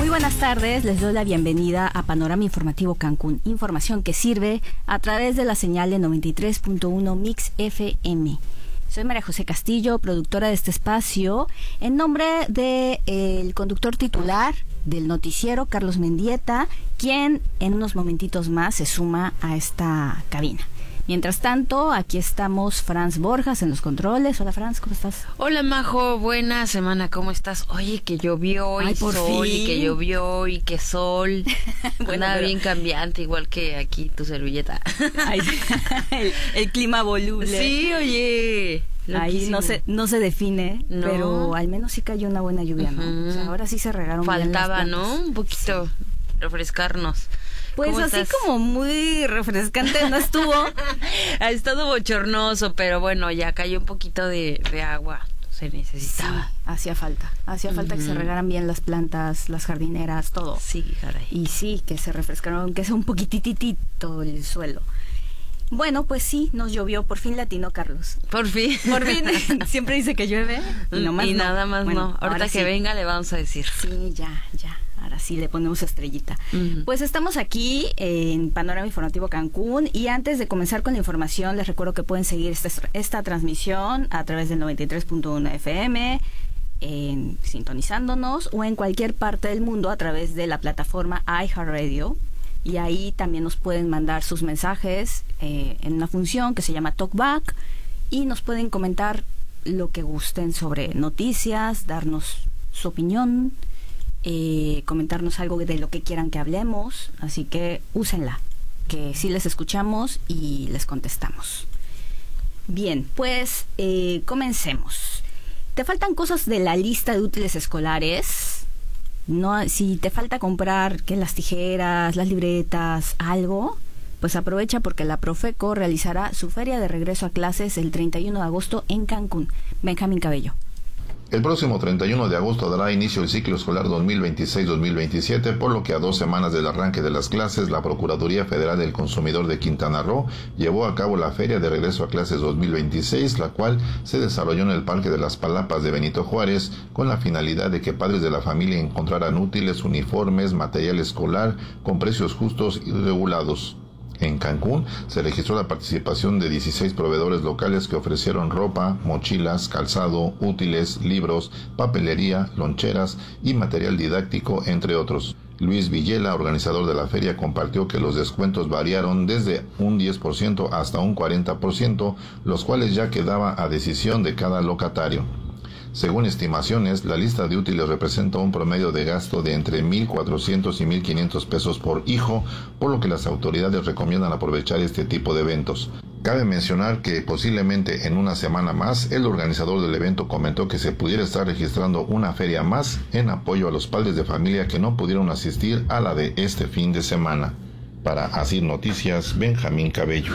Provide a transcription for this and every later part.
Muy buenas tardes, les doy la bienvenida a Panorama Informativo Cancún, información que sirve a través de la señal de 93.1 Mix FM. Soy María José Castillo, productora de este espacio, en nombre del conductor titular del noticiero, Carlos Mendieta, quien en unos momentitos más se suma a esta cabina. Mientras tanto, aquí estamos Franz Borjas en los controles. Hola, Franz, ¿cómo estás? Hola, Majo, buena semana, ¿cómo estás? Oye, que llovió y sol, fin. Y que llovió y que sol. Bueno, nada, pero bien cambiante, igual que aquí tu servilleta. Ay, el clima voluble. Sí, oye. Ahí no se define, no. Pero al menos sí cayó una buena lluvia, ¿no? O sea, ahora sí se regaron bien las plantas. Faltaba, ¿no? Un poquito refrescarnos. Pues así estás? Como muy refrescante no estuvo. Ha estado bochornoso, pero bueno, ya cayó un poquito de agua. Se necesitaba. Sí, hacía falta que se regaran bien las plantas, las jardineras, todo. Sí, caray. Y sí, que se refrescaron, aunque sea un poquititito el suelo. Bueno, pues sí, nos llovió, por fin latino Carlos. Por fin. Siempre dice que llueve y nada más bueno, no. Ahorita que sí. Venga le vamos a decir. Sí, ya. Ahora sí le ponemos estrellita. Pues estamos aquí en Panorama Informativo Cancún y antes de comenzar con la información les recuerdo que pueden seguir esta transmisión a través del 93.1 FM, sintonizándonos o en cualquier parte del mundo a través de la plataforma iHeartRadio. Y ahí también nos pueden mandar sus mensajes en una función que se llama Talkback y nos pueden comentar lo que gusten sobre noticias, darnos su opinión, comentarnos algo de lo que quieran que hablemos, así que úsenla, que sí les escuchamos y les contestamos. Bien, pues comencemos. ¿Te faltan cosas de la lista de útiles escolares? No, si te falta comprar que las tijeras, las libretas, algo, pues aprovecha porque la Profeco realizará su feria de regreso a clases el 31 de agosto en Cancún. Benjamín Cabello. El próximo 31 de agosto dará inicio el ciclo escolar 2026-2027, por lo que a 2 semanas del arranque de las clases, la Procuraduría Federal del Consumidor de Quintana Roo llevó a cabo la Feria de Regreso a Clases 2026, la cual se desarrolló en el Parque de las Palapas de Benito Juárez, con la finalidad de que padres de la familia encontraran útiles, uniformes, material escolar, con precios justos y regulados. En Cancún se registró la participación de 16 proveedores locales que ofrecieron ropa, mochilas, calzado, útiles, libros, papelería, loncheras y material didáctico, entre otros. Luis Villela, organizador de la feria, compartió que los descuentos variaron desde un 10% hasta un 40%, los cuales ya quedaba a decisión de cada locatario. Según estimaciones, la lista de útiles representa un promedio de gasto de entre 1,400 y 1,500 pesos por hijo, por lo que las autoridades recomiendan aprovechar este tipo de eventos. Cabe mencionar que posiblemente en una semana más, el organizador del evento comentó que se pudiera estar registrando una feria más en apoyo a los padres de familia que no pudieron asistir a la de este fin de semana. Para Asir Noticias, Benjamín Cabello.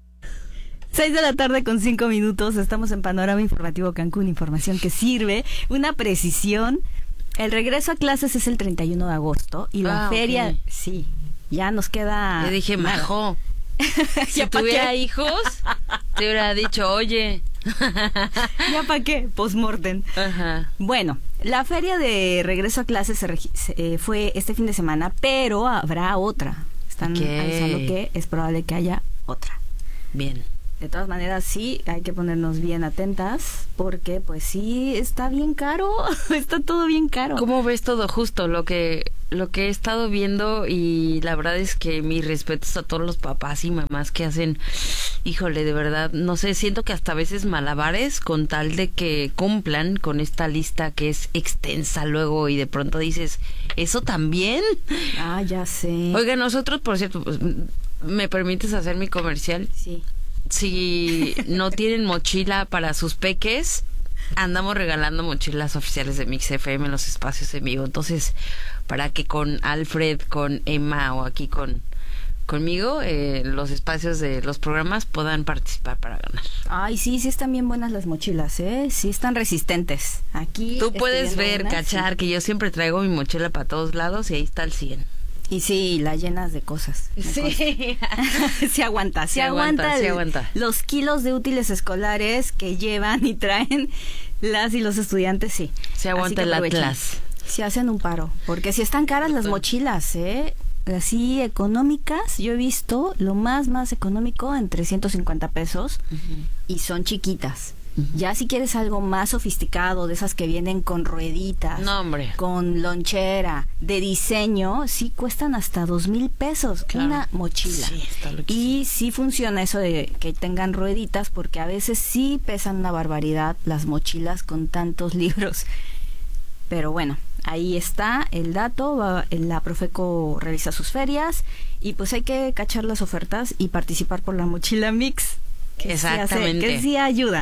6:05 p.m, estamos en Panorama Informativo Cancún, información que sirve, una precisión. El regreso a clases es el 31 de agosto y la feria, okay. Sí, ya nos queda... Le dije, Majo, si tuviera hijos, te hubiera dicho, oye... ¿Ya para qué? Postmortem. Ajá. Bueno, la feria de regreso a clases fue este fin de semana, pero habrá otra. Están avisando que es probable que haya otra. Bien. De todas maneras, sí, hay que ponernos bien atentas porque, pues sí, está bien caro, está todo bien caro. ¿Cómo ves todo justo lo que he estado viendo? Y la verdad es que mis respetos a todos los papás y mamás que hacen, híjole, de verdad, no sé, siento que hasta a veces malabares con tal de que cumplan con esta lista que es extensa luego y de pronto dices, ¿eso también? Ah, ya sé. Oiga, nosotros, por cierto, pues, ¿me permites hacer mi comercial? Sí. Si no tienen mochila para sus peques, andamos regalando mochilas oficiales de Mix FM en los espacios en vivo. Entonces, para que con Alfred, con Emma o aquí conmigo, los espacios de los programas puedan participar para ganar. Ay, sí están bien buenas las mochilas, ¿eh? Sí están resistentes. Aquí tú puedes ver, cachar, sí, que yo siempre traigo mi mochila para todos lados y ahí está el 100. Y sí, la llenas de cosas. Sí. Se aguanta. Los kilos de útiles escolares que llevan y traen las y los estudiantes, sí. Se aguanta el Atlas. Si hacen un paro, porque si están caras las mochilas, así económicas, yo he visto lo más económico en 350 pesos y son chiquitas. Ya si quieres algo más sofisticado, de esas que vienen con rueditas, no, hombre, con lonchera, de diseño, sí cuestan hasta 2,000 pesos una mochila. Sí, está loquísimo. Y sí funciona eso de que tengan rueditas, porque a veces sí pesan una barbaridad las mochilas con tantos libros. Pero bueno, ahí está el dato. La Profeco realiza sus ferias y pues hay que cachar las ofertas y participar por la mochila Mix. Exactamente. Que sí ayuda.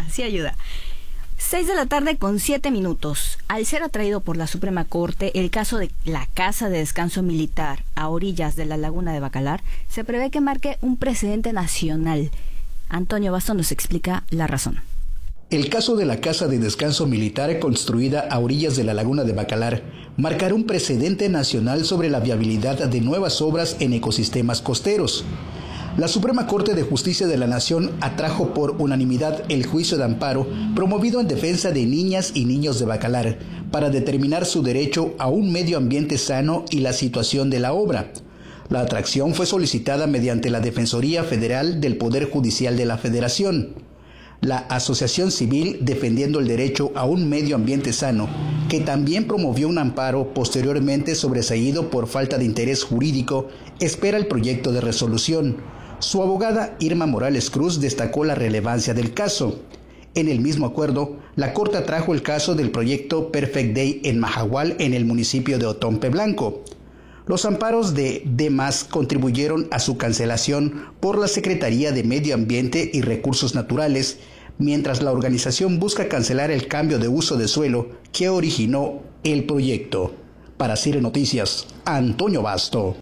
6:07 a.m. Al ser atraído por la Suprema Corte el caso de la Casa de Descanso Militar a orillas de la Laguna de Bacalar, se prevé que marque un precedente nacional. Antonio Basto nos explica la razón. El caso de la Casa de Descanso Militar construida a orillas de la Laguna de Bacalar marcará un precedente nacional sobre la viabilidad de nuevas obras en ecosistemas costeros. La Suprema Corte de Justicia de la Nación atrajo por unanimidad el juicio de amparo promovido en defensa de niñas y niños de Bacalar para determinar su derecho a un medio ambiente sano y la situación de la obra. La atracción fue solicitada mediante la Defensoría Federal del Poder Judicial de la Federación. La Asociación Civil Defendiendo el Derecho a un Medio Ambiente Sano, que también promovió un amparo posteriormente sobreseído por falta de interés jurídico, espera el proyecto de resolución. Su abogada Irma Morales Cruz destacó la relevancia del caso. En el mismo acuerdo, la Corte atrajo el caso del proyecto Perfect Day en Mahahual, en el municipio de Otompe Blanco. Los amparos de DEMAS contribuyeron a su cancelación por la Secretaría de Medio Ambiente y Recursos Naturales, mientras la organización busca cancelar el cambio de uso de suelo que originó el proyecto. Para CIRE Noticias, Antonio Basto.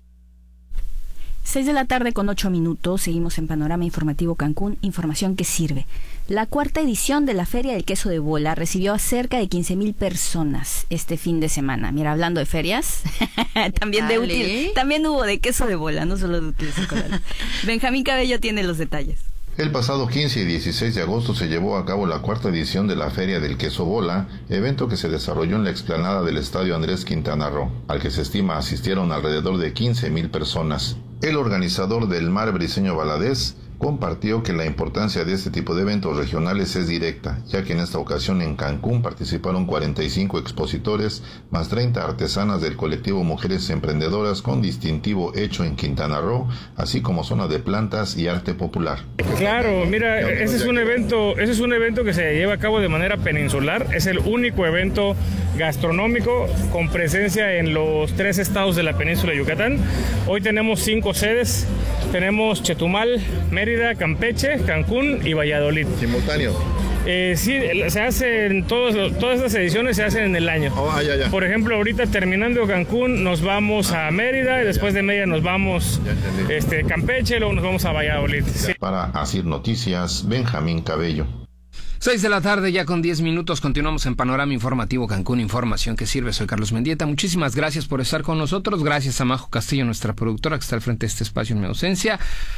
6:08 a.m. Seguimos en Panorama Informativo Cancún, información que sirve. La cuarta edición de la Feria del Queso de Bola recibió a cerca de 15,000 personas este fin de semana. Mira, hablando de ferias, también de útil, también hubo de queso de bola, no solo de útiles escolares. Benjamín Cabello tiene los detalles. El pasado 15 y 16 de agosto se llevó a cabo la cuarta edición de la Feria del Queso Bola, evento que se desarrolló en la explanada del Estadio Andrés Quintana Roo, al que se estima asistieron alrededor de 15,000 personas. El organizador del Mar Briceño Valadez compartió que la importancia de este tipo de eventos regionales es directa, ya que en esta ocasión en Cancún participaron 45 expositores, más 30 artesanas del colectivo Mujeres Emprendedoras con distintivo hecho en Quintana Roo, así como zona de plantas y arte popular. Claro, mira, ese es un evento que se lleva a cabo de manera peninsular, es el único evento gastronómico con presencia en los 3 estados de la península de Yucatán. Hoy tenemos 5 sedes, tenemos Chetumal, Mérida, Campeche, Cancún y Valladolid. ¿Simultáneo? Sí, se hacen todas estas ediciones se hacen en el año. Ya. Por ejemplo, ahorita terminando Cancún nos vamos a Mérida y después de Mérida nos vamos Campeche, luego nos vamos a Valladolid. Sí. Para Asir Noticias, Benjamín Cabello. 6 de la tarde, ya con 10 minutos, continuamos en Panorama Informativo Cancún, información que sirve. Soy Carlos Mendieta, muchísimas gracias por estar con nosotros, gracias a Majo Castillo, nuestra productora que está al frente de este espacio en mi ausencia,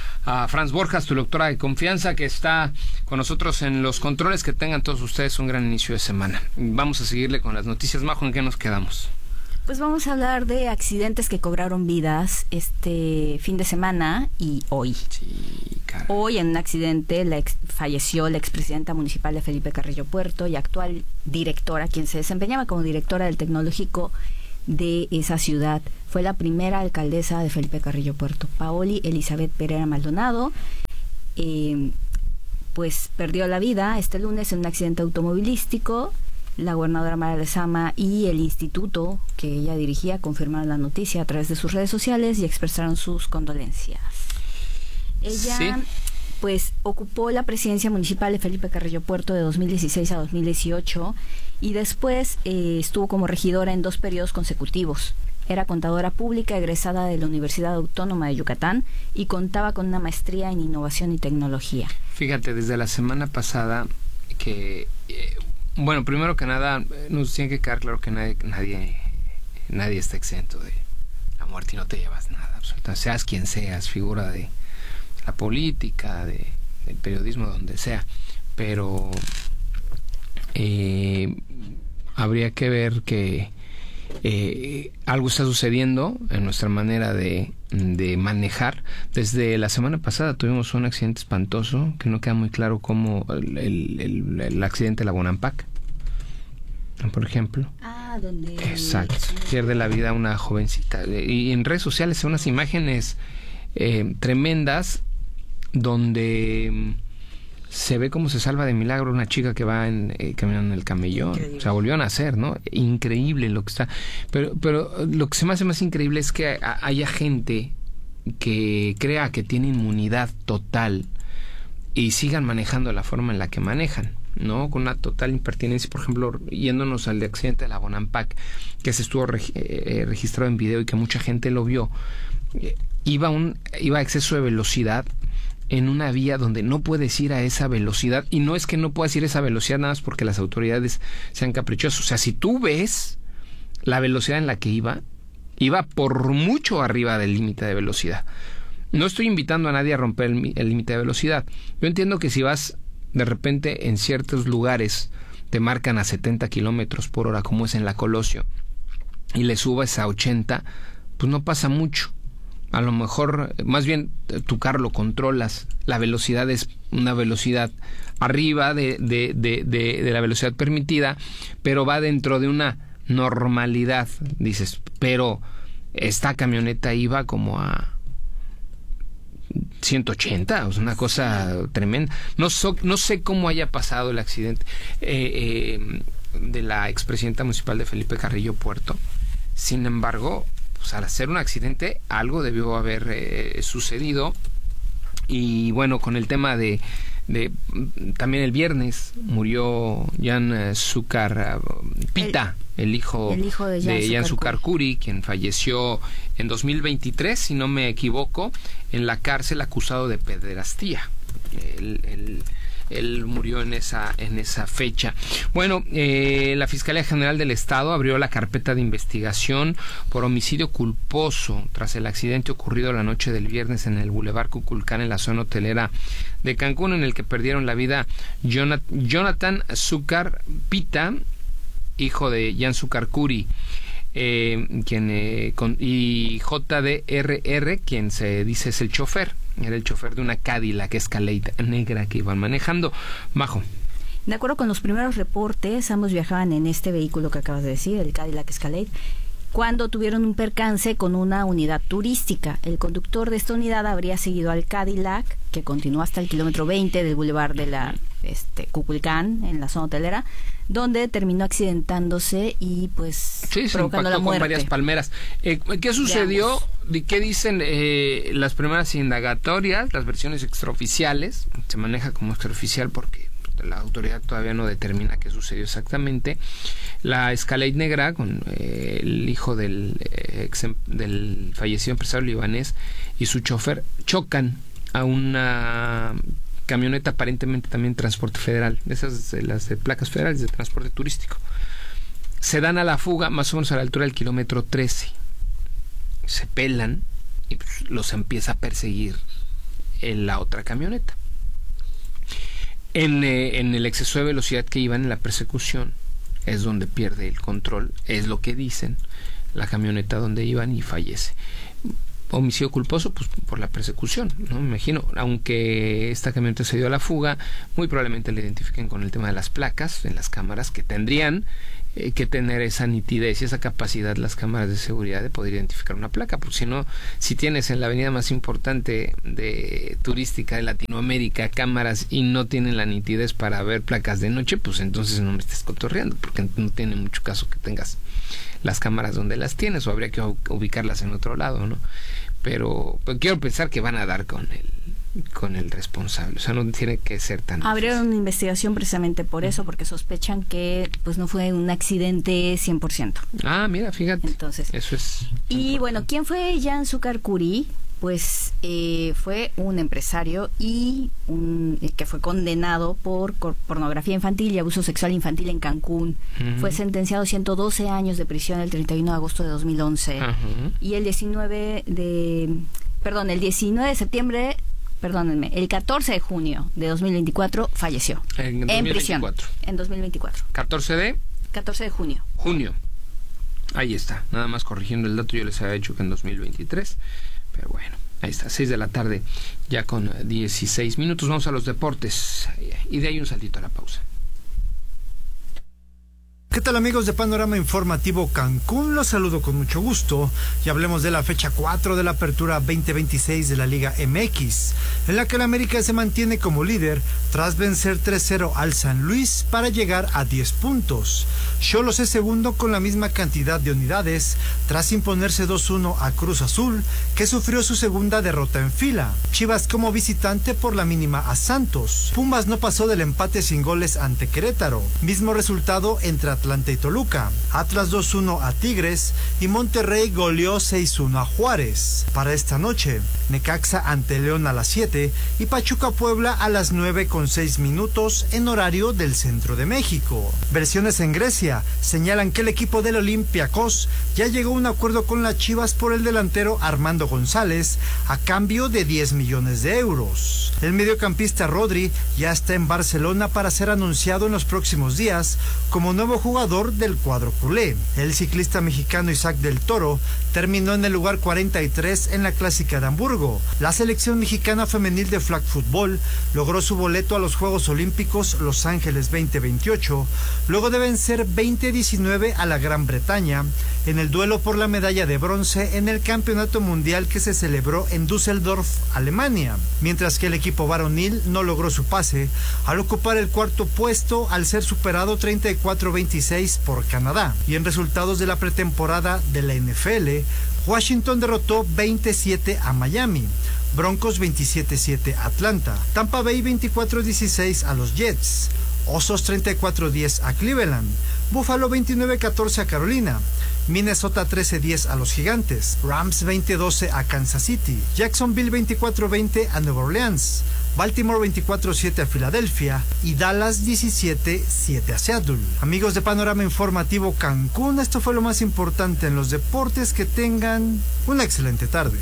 a Franz Borjas, tu doctora de confianza, que está con nosotros en los controles. Que tengan todos ustedes un gran inicio de semana. Vamos a seguirle con las noticias. Majo, ¿en qué nos quedamos? Pues vamos a hablar de accidentes que cobraron vidas este fin de semana y hoy. Sí, cara. Hoy en un accidente falleció la expresidenta municipal de Felipe Carrillo Puerto y actual directora, quien se desempeñaba como directora del tecnológico de esa ciudad. Fue la primera alcaldesa de Felipe Carrillo Puerto, Paoli Elizabeth Pereira Maldonado. Pues perdió la vida este lunes en un accidente automovilístico. La gobernadora Mara Lezama y el instituto que ella dirigía confirmaron la noticia a través de sus redes sociales y expresaron sus condolencias. Ella, ¿sí?, pues ocupó la presidencia municipal de Felipe Carrillo Puerto de 2016 a 2018 y después estuvo como regidora en 2 periodos consecutivos. Era contadora pública egresada de la Universidad Autónoma de Yucatán y contaba con una maestría en innovación y tecnología. Fíjate, desde la semana pasada que... Bueno, primero que nada, nos tiene que quedar claro que nadie está exento de la muerte y no te llevas nada. Absolutamente. Seas quien seas, figura de la política, del periodismo, donde sea. Pero habría que ver que algo está sucediendo en nuestra manera de manejar. Desde la semana pasada tuvimos un accidente espantoso que no queda muy claro cómo el accidente de la Bonampak, por ejemplo. Donde... Exacto. Pierde la vida una jovencita. Y en redes sociales hay unas imágenes tremendas donde se ve cómo se salva de milagro una chica que va caminando en el camellón. Increíble. O sea, volvió a nacer, ¿no? Increíble lo que está. Pero lo que se me hace más increíble es que haya gente que crea que tiene inmunidad total y sigan manejando la forma en la que manejan, ¿no? Con una total impertinencia. Por ejemplo, yéndonos al accidente de la Bonampak, que se estuvo registrado en video y que mucha gente lo vio, iba a exceso de velocidad en una vía donde no puedes ir a esa velocidad, y no es que no puedas ir a esa velocidad nada más porque las autoridades sean caprichosas. O sea, si tú ves la velocidad en la que iba por mucho arriba del límite de velocidad. No estoy invitando a nadie a romper el límite de velocidad. Yo entiendo que si vas de repente en ciertos lugares te marcan a 70 kilómetros por hora, como es en la Colosio, y le subas a 80, pues no pasa mucho. A lo mejor, más bien, tu carro lo controlas. La velocidad es una velocidad arriba de la velocidad permitida, pero va dentro de una normalidad, dices. Pero esta camioneta iba como a 180, o sea, una cosa tremenda. No sé cómo haya pasado el accidente de la expresidenta municipal de Felipe Carrillo Puerto. Sin embargo, pues al hacer un accidente, algo debió haber sucedido. Y bueno, con el tema de también el viernes murió Jan Sukar Pita, el hijo de Jan Sukar Kuri, quien falleció en 2023, si no me equivoco, en la cárcel acusado de pederastía. Él murió en esa fecha. Bueno, la Fiscalía General del Estado abrió la carpeta de investigación por homicidio culposo tras el accidente ocurrido la noche del viernes en el Boulevard Cuculcán, en la zona hotelera de Cancún, en el que perdieron la vida Jonathan Sukar Pita, hijo de Jan Sukar Kuri, y JDRR, quien se dice es el chofer. Era el chofer de una Cadillac Escalade negra que iban manejando. Majo. De acuerdo con los primeros reportes, ambos viajaban en este vehículo que acabas de decir, el Cadillac Escalade, cuando tuvieron un percance con una unidad turística. El conductor de esta unidad habría seguido al Cadillac, que continuó hasta el kilómetro 20 del Boulevard de la Cuculcán, en la zona hotelera, donde terminó accidentándose y pues provocando la muerte. Con varias palmeras. ¿Qué sucedió? ¿Qué dicen las primeras indagatorias, las versiones extraoficiales? Se maneja como extraoficial porque la autoridad todavía no determina qué sucedió exactamente. La Escalade negra, con el hijo del fallecido empresario libanés y su chofer, chocan a una camioneta aparentemente también transporte federal, esas de las de placas federales de transporte turístico. Se dan a la fuga más o menos a la altura del kilómetro 13. Se pelan y pues, los empieza a perseguir en la otra camioneta. En el exceso de velocidad que iban en la persecución es donde pierde el control, es lo que dicen, la camioneta donde iban, y fallece. Homicidio culposo, pues por la persecución, ¿no? Me imagino, aunque esta camioneta se dio a la fuga, muy probablemente la identifiquen con el tema de las placas en las cámaras, que tendrían que tener esa nitidez y esa capacidad las cámaras de seguridad de poder identificar una placa, porque si no, si tienes en la avenida más importante turística de Latinoamérica cámaras y no tienen la nitidez para ver placas de noche, pues entonces no me estés cotorreando, porque no tiene mucho caso que tengas las cámaras donde las tienes, o habría que ubicarlas en otro lado, ¿no? Pero quiero pensar que van a dar con el responsable, o sea, no tiene que ser tan abrieron difícil. Una investigación precisamente por eso, porque sospechan que pues no fue un accidente 100%. Ah, mira, fíjate. Entonces, eso es. Y bueno, ¿quién fue Jan Sukar Kuri? Pues fue un empresario y que fue condenado por pornografía infantil y abuso sexual infantil en Cancún. Uh-huh. Fue sentenciado a 112 años de prisión el 31 de agosto de 2011. Uh-huh. Y el 19 de septiembre, perdónenme, el 14 de junio de 2024 falleció. En prisión. En 2024. ¿14 de? 14 de junio. Junio. Ahí está, nada más corrigiendo el dato, yo les había dicho que en 2023, pero bueno, ahí está, 6 de la tarde, ya con 16 minutos, vamos a los deportes, y de ahí un saltito a la pausa. ¿Qué tal, amigos de Panorama Informativo Cancún? Los saludo con mucho gusto y hablemos de la fecha 4 de la Apertura 2026 de la Liga MX, en la que el América se mantiene como líder tras vencer 3-0 al San Luis para llegar a 10 puntos. Xolos es segundo con la misma cantidad de unidades tras imponerse 2-1 a Cruz Azul, que sufrió su segunda derrota en fila. Chivas como visitante por la mínima a Santos. Pumas no pasó del empate sin goles ante Querétaro. Mismo resultado entre Atlanta y Toluca. Atlas 2-1 a Tigres y Monterrey goleó 6-1 a Juárez. Para esta noche, Necaxa ante León a las 7 y Pachuca Puebla a las 9:06 en horario del centro de México. Versiones en Grecia señalan que el equipo del Olympiacos ya llegó a un acuerdo con las Chivas por el delantero Armando González a cambio de 10 millones de euros. El mediocampista Rodri ya está en Barcelona para ser anunciado en los próximos días como nuevo jugador del cuadro culé. El ciclista mexicano Isaac del Toro terminó en el lugar 43 en la Clásica de Hamburgo. La selección mexicana femenil de flag football logró su boleto a los Juegos Olímpicos Los Ángeles 2028, luego de vencer 20-19 a la Gran Bretaña en el duelo por la medalla de bronce en el Campeonato Mundial que se celebró en Düsseldorf, Alemania, mientras que el equipo varonil no logró su pase al ocupar el cuarto puesto al ser superado 34-26 por Canadá. Y en resultados de la pretemporada de la NFL, Washington derrotó 27 a Miami, Broncos 27-7 a Atlanta, Tampa Bay 24-16 a los Jets, Osos 34-10 a Cleveland, Buffalo 29-14 a Carolina, Minnesota 13-10 a los Gigantes, Rams 20-12 a Kansas City, Jacksonville 24-20 a Nueva Orleans, Baltimore 24-7 a Filadelfia y Dallas 17-7 a Seattle. Amigos de Panorama Informativo Cancún, esto fue lo más importante en los deportes. Que tengan una excelente tarde.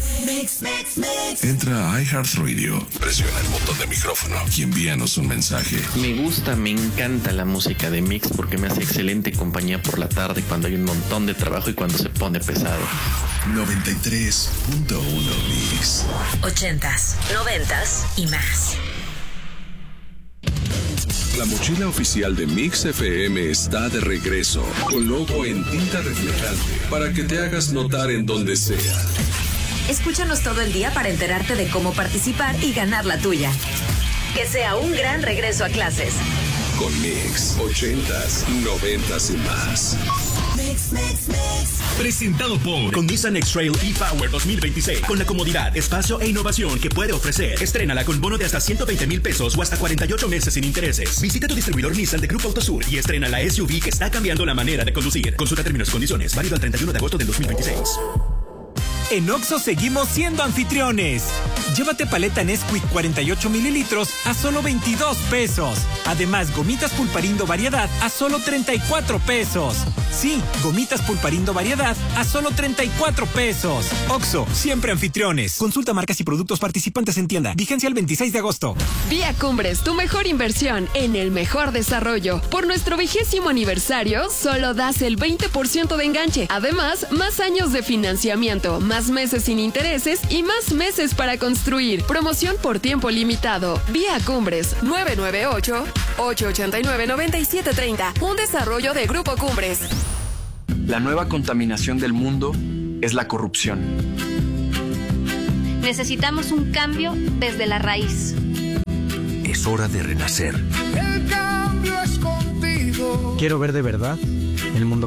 Entra a iHeartRadio, presiona el botón de micrófono y envíanos un mensaje. Me encanta la música de Mix porque me hace excelente compañía por la tarde cuando hay un montón de trabajo y cuando se pone pesado. 93.1 Mix. 80s, 90s y más. La mochila oficial de Mix FM está de regreso, con logo en tinta reflejante, para que te hagas notar en donde sea. Escúchanos todo el día para enterarte de cómo participar y ganar la tuya. Que sea un gran regreso a clases. Con Mix, 80s, 90s y más. Presentado por Nissan X-Trail e-Power 2026. Con la comodidad, espacio e innovación que puede ofrecer. Estrénala con bono de hasta 120,000 pesos o hasta 48 meses sin intereses. Visita tu distribuidor Nissan de Grupo Autosur y estrena la SUV que está cambiando la manera de conducir. Consulta términos y condiciones. Válido al 31 de agosto del 2026. En Oxxo seguimos siendo anfitriones. Llévate paleta Nesquik 48 mililitros a solo 22 pesos. Además, gomitas Pulparindo variedad a solo 34 pesos. Sí, gomitas Pulparindo variedad a solo 34 pesos. Oxxo, siempre anfitriones. Consulta marcas y productos participantes en tienda. Vigencia el 26 de agosto. Vía Cumbres, tu mejor inversión en el mejor desarrollo. Por nuestro 20º aniversario, solo das el 20% de enganche. Además, más años de financiamiento, más meses sin intereses y más meses para construir. Promoción por tiempo limitado. Vía Cumbres 998-889-9730. Un desarrollo de Grupo Cumbres. La nueva contaminación del mundo es la corrupción. Necesitamos un cambio desde la raíz. Es hora de renacer. El cambio es contigo. Quiero ver de verdad el mundo